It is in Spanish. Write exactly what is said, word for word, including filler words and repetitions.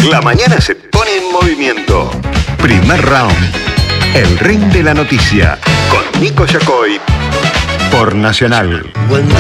La mañana se pone en movimiento. Primer round. El ring de la noticia. Con Nico Yacoy. Por Nacional. Buen día.